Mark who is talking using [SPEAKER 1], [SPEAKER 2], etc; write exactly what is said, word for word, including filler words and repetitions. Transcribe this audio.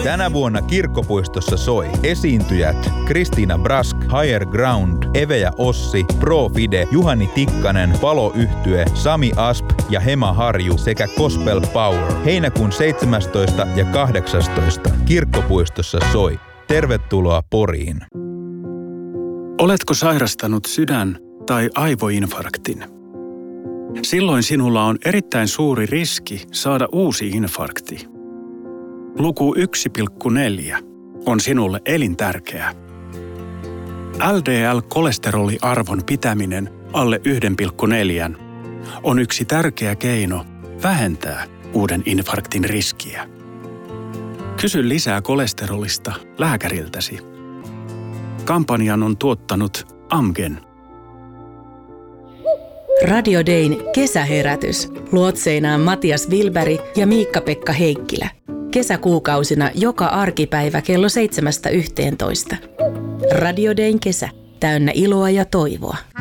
[SPEAKER 1] Tänä vuonna Kirkkopuistossa soi esiintyjät Kristiina Brask, Higher Ground, Eve ja Ossi, Pro Fide, Juhani Tikkanen, Palo-yhtye, Sami Asp ja Hema Harju sekä Gospel Power. Heinäkuun seitsemästoista ja kahdeksastoista Kirkkopuistossa soi. Tervetuloa Poriin.
[SPEAKER 2] Oletko sairastanut sydän- tai aivoinfarktin? Silloin sinulla on erittäin suuri riski saada uusi infarkti. Luku yksi pilkku neljä on sinulle elintärkeä. L D L-kolesteroliarvon pitäminen alle yksi pilkku neljä on yksi tärkeä keino vähentää uuden infarktin riskiä. Kysy lisää kolesterolista lääkäriltäsi. Kampanjan on tuottanut Amgen.
[SPEAKER 3] Radio Dayn kesäherätys. Luotseinaan Matias Wilberg ja Miikka-Pekka Heikkilä. Kesäkuukausina joka arkipäivä kello seitsemästä yhteentoista. Radio Dayn kesä. Täynnä iloa ja toivoa.